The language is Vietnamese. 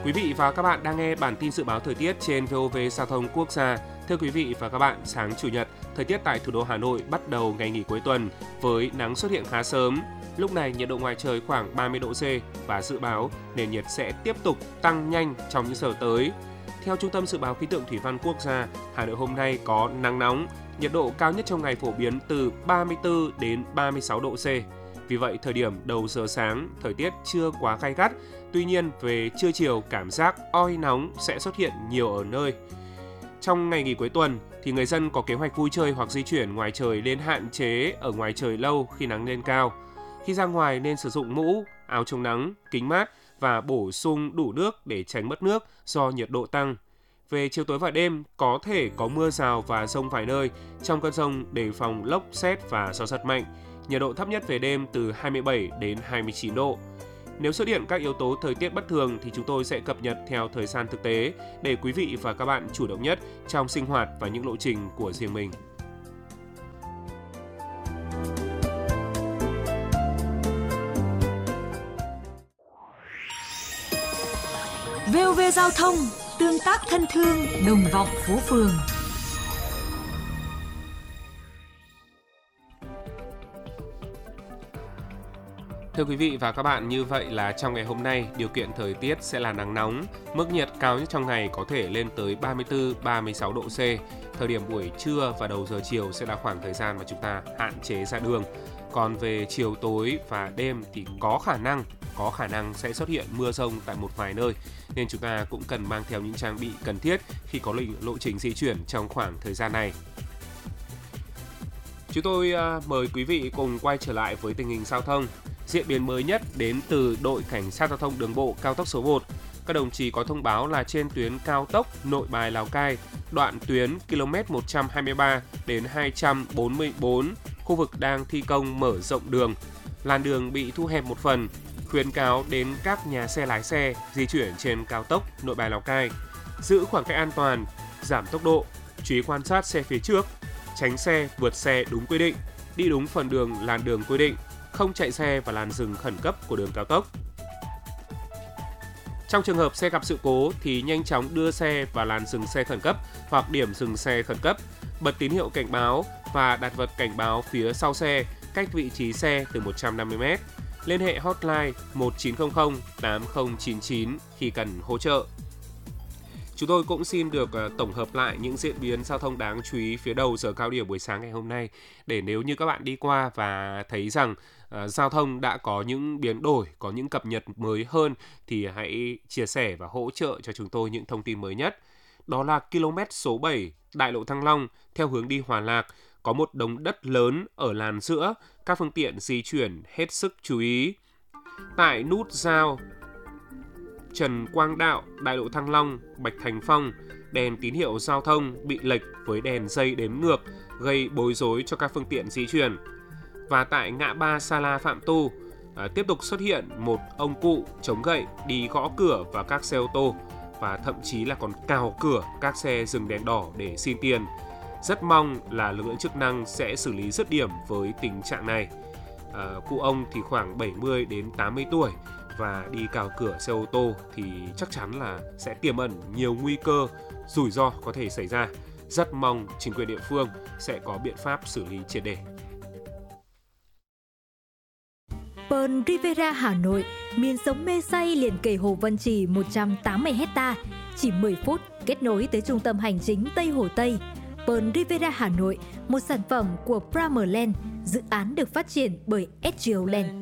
Quý vị và các bạn đang nghe bản tin dự báo thời tiết trên VOV Giao thông Quốc gia. Thưa quý vị và các bạn, sáng Chủ nhật, thời tiết tại thủ đô Hà Nội bắt đầu ngày nghỉ cuối tuần với nắng xuất hiện khá sớm. Lúc này nhiệt độ ngoài trời khoảng 30 độ C và dự báo nền nhiệt sẽ tiếp tục tăng nhanh trong những giờ tới. Theo Trung tâm Dự báo Khí tượng Thủy văn Quốc gia, Hà Nội hôm nay có nắng nóng, nhiệt độ cao nhất trong ngày phổ biến từ 34 đến 36 độ C. Vì vậy, thời điểm đầu giờ sáng, thời tiết chưa quá gay gắt. Tuy nhiên, về trưa chiều, cảm giác oi nóng sẽ xuất hiện nhiều ở nơi. Trong ngày nghỉ cuối tuần, thì người dân có kế hoạch vui chơi hoặc di chuyển ngoài trời nên hạn chế ở ngoài trời lâu khi nắng lên cao. Khi ra ngoài nên sử dụng mũ, áo chống nắng, kính mát và bổ sung đủ nước để tránh mất nước do nhiệt độ tăng. Về chiều tối và đêm, có thể có mưa rào và dông vài nơi. Trong cơn dông đề phòng lốc, sét và gió giật mạnh. Nhiệt độ thấp nhất về đêm từ 27 đến 29 độ. Nếu xuất hiện các yếu tố thời tiết bất thường thì chúng tôi sẽ cập nhật theo thời gian thực tế để quý vị và các bạn chủ động nhất trong sinh hoạt và những lộ trình của riêng mình. VOV Giao thông, tương tác thân thương, đồng vọng phố phường. Thưa quý vị và các bạn, như vậy là trong ngày hôm nay, điều kiện thời tiết sẽ là nắng nóng. Mức nhiệt cao nhất trong ngày có thể lên tới 34-36 độ C. Thời điểm buổi trưa và đầu giờ chiều sẽ là khoảng thời gian mà chúng ta hạn chế ra đường. Còn về chiều tối và đêm thì có khả năng sẽ xuất hiện mưa dông tại một vài nơi. Nên chúng ta cũng cần mang theo những trang bị cần thiết khi có lộ trình di chuyển trong khoảng thời gian này. Chúng tôi mời quý vị cùng quay trở lại với tình hình giao thông. Diễn biến mới nhất đến từ đội Cảnh sát Giao thông Đường bộ cao tốc số 1. Các đồng chí có thông báo là trên tuyến cao tốc Nội Bài - Lào Cai, đoạn tuyến km 123 đến 244, khu vực đang thi công mở rộng đường. Làn đường bị thu hẹp một phần, khuyến cáo đến các nhà xe lái xe di chuyển trên cao tốc Nội Bài - Lào Cai. Giữ khoảng cách an toàn, giảm tốc độ, chú ý quan sát xe phía trước, tránh xe vượt xe đúng quy định, đi đúng phần đường làn đường quy định, không chạy xe vào làn dừng khẩn cấp của đường cao tốc. Trong trường hợp xe gặp sự cố thì nhanh chóng đưa xe vào làn dừng xe khẩn cấp hoặc điểm dừng xe khẩn cấp, bật tín hiệu cảnh báo và đặt vật cảnh báo phía sau xe cách vị trí xe từ 150m. Liên hệ hotline 1900 8099 khi cần hỗ trợ. Chúng tôi cũng xin được tổng hợp lại những diễn biến giao thông đáng chú ý phía đầu giờ cao điểm buổi sáng ngày hôm nay để nếu như các bạn đi qua và thấy rằng giao thông đã có những biến đổi, có những cập nhật mới hơn thì hãy chia sẻ và hỗ trợ cho chúng tôi những thông tin mới nhất. Đó là km số 7 Đại lộ Thăng Long theo hướng đi Hòa Lạc có một đống đất lớn ở làn giữa, các phương tiện di chuyển hết sức chú ý. Tại nút giao Trần Quang Đạo, Đại lộ Thăng Long, Bạch Thành Phong, đèn tín hiệu giao thông bị lệch với đèn dây đếm ngược, gây bối rối cho các phương tiện di chuyển. Và tại ngã ba Sa La Phạm Tu, tiếp tục xuất hiện một ông cụ chống gậy đi gõ cửa vào các xe ô tô và thậm chí là còn cào cửa các xe dừng đèn đỏ để xin tiền. Rất mong là lực lượng chức năng sẽ xử lý dứt điểm với tình trạng này. Cụ ông thì khoảng 70 đến 80 tuổi và đi cào cửa xe ô tô thì chắc chắn là sẽ tiềm ẩn nhiều nguy cơ, rủi ro có thể xảy ra. Rất mong chính quyền địa phương sẽ có biện pháp xử lý triệt để. Pearl Riviera Hà Nội, miền sống mê say liền kề Hồ Văn Trì 180 hecta, chỉ 10 phút kết nối tới trung tâm hành chính Tây Hồ Tây. Pearl Riviera Hà Nội, một sản phẩm của Primerland, dự án được phát triển bởi SGO Land.